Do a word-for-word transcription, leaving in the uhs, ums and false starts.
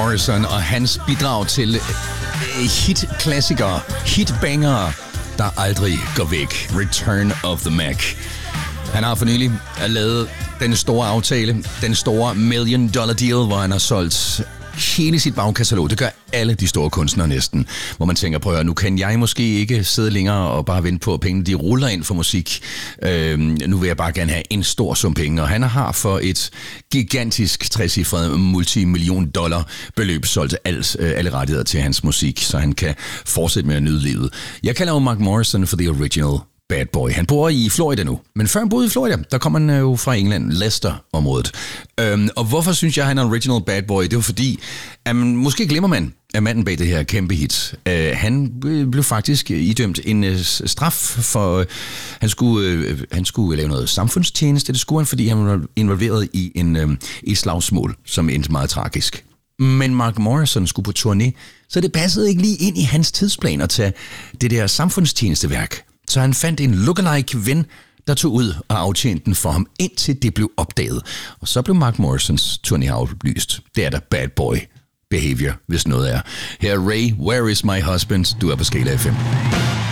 Morrison og hans bidrag til hit-klassikere, hit-bangere, der aldrig går væk. Return of the Mac. Han har for nylig lavet den store aftale, den store million dollar deal, hvor han har solgt hele sit bagkatalog. Det gør alle de store kunstnere næsten. Hvor man tænker, prøv at høre, nu kan jeg måske ikke sidde længere og bare vente på, at pengene de ruller ind for musik. Øhm, nu vil jeg bare gerne have en stor sum penge. Og han har for et gigantisk trecifret multimillion dollar beløb solgt alt, øh, alle rettigheder til hans musik, så han kan fortsætte med at nyde livet. Jeg kalder jo Mark Morrison for the original bad boy. Han bor i Florida nu. Men før han boede i Florida, der kom han jo fra England, Leicester-området. Øhm, og hvorfor synes jeg, han er en original bad boy? Det var fordi, at man, måske glemmer man, at manden bag det her kæmpe hit, øh, han blev faktisk idømt en øh, straf for, øh, han, skulle, øh, han skulle lave noget samfundstjeneste. Det skulle han, fordi han var involveret i en øh, i slagsmål, som endte meget tragisk. Men Mark Morrison skulle på turné, så det passede ikke lige ind i hans tidsplan at tage det der samfundstjenesteværk. Så han fandt en lookalike ven, der tog ud og aftjente den for ham, indtil det blev opdaget. Og så blev Mark Morrisons turné aflyst. Det er der bad boy behavior, hvis noget er. Her er Ray, Where is my husband? Du er på Skala F M.